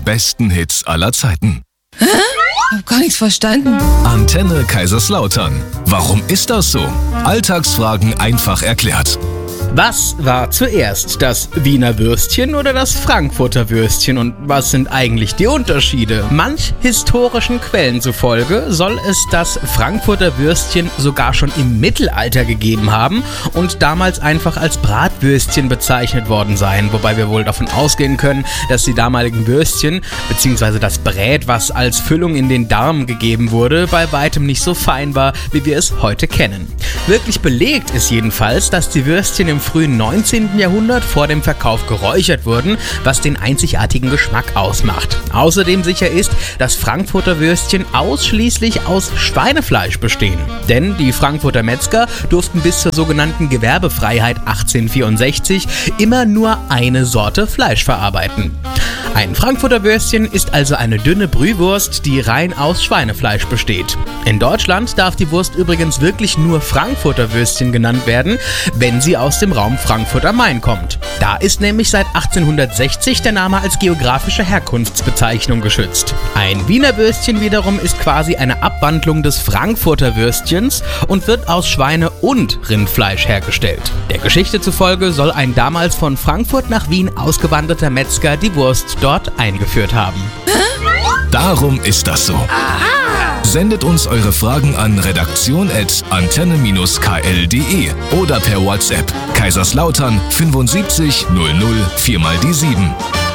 besten Hits aller Zeiten. Ich hab gar nichts verstanden. Antenne Kaiserslautern. Warum ist das so? Alltagsfragen einfach erklärt. Was war zuerst, das Wiener Würstchen oder das Frankfurter Würstchen, und was sind eigentlich die Unterschiede? Manch historischen Quellen zufolge soll es das Frankfurter Würstchen sogar schon im Mittelalter gegeben haben und damals einfach als Bratwürstchen bezeichnet worden sein, wobei wir wohl davon ausgehen können, dass die damaligen Würstchen bzw. das Brät, was als Füllung in den Darm gegeben wurde, bei weitem nicht so fein war, wie wir es heute kennen. Wirklich belegt ist jedenfalls, dass die Würstchen im frühen 19. Jahrhundert vor dem Verkauf geräuchert wurden, was den einzigartigen Geschmack ausmacht. Außerdem sicher ist, dass Frankfurter Würstchen ausschließlich aus Schweinefleisch bestehen. Denn die Frankfurter Metzger durften bis zur sogenannten Gewerbefreiheit 1864 immer nur eine Sorte Fleisch verarbeiten. Ein Frankfurter Würstchen ist also eine dünne Brühwurst, die rein aus Schweinefleisch besteht. In Deutschland darf die Wurst übrigens wirklich nur Frankfurter Würstchen genannt werden, wenn sie aus dem Raum Frankfurt am Main kommt. Da ist nämlich seit 1860 der Name als geografische Herkunftsbezeichnung geschützt. Ein Wiener Würstchen wiederum ist quasi eine Abwandlung des Frankfurter Würstchens und wird aus Schweine- und Rindfleisch hergestellt. Der Geschichte zufolge soll ein damals von Frankfurt nach Wien ausgewanderter Metzger die Wurst dort eingeführt haben. Darum ist das so. Sendet uns eure Fragen an redaktion@antenne-kl.de oder per WhatsApp Kaiserslautern 75 00 4 mal die 7.